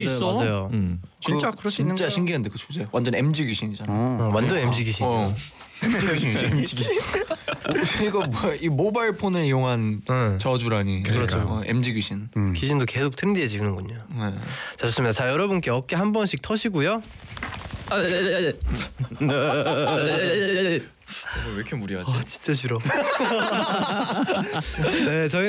있어? 맞아요. 진짜 그럴 수 있는 진짜 거야. 신기한데 그 주제. 완전 MG 귀신이잖아. 완전 MG 귀신. MG 귀신이지. MG 귀신. 이거 뭐야? 이 모바일 폰을 이용한 저주라니. 그렇죠. MG 귀신. 귀신도 계속 트렌디해지는군요. 네. 자, 좋습니다. 자, 여러분께 어깨 한 번씩 터시고요. 왜 이렇게 무리하지? 진짜 싫어. 네, 저희